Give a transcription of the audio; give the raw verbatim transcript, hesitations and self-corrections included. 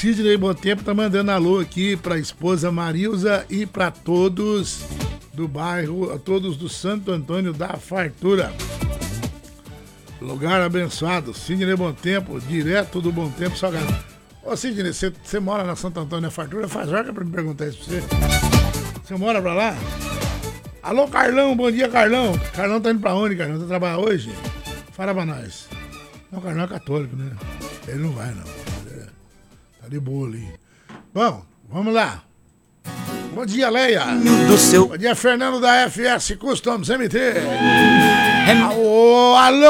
Sidney Bom Tempo tá mandando alô aqui pra esposa Marilza e pra todos do bairro, a todos do Santo Antônio da Fartura. Lugar abençoado. Sidney Bom Tempo, direto do Bom Tempo Salgado. Ô Sidney, você mora na Santo Antônio da Fartura? Faz hora pra me perguntar isso pra você. Você mora pra lá? Alô, Carlão, bom dia, Carlão. Carlão tá indo pra onde, Carlão? Tá trabalhando hoje? Fala pra nós. Não, o Carlão é católico, né? Ele não vai, não. Ele tá de boa ali. Bom, vamos lá. Bom dia, Leia. Do seu... Bom dia, Fernando da F S Customs M T. Alô, alô,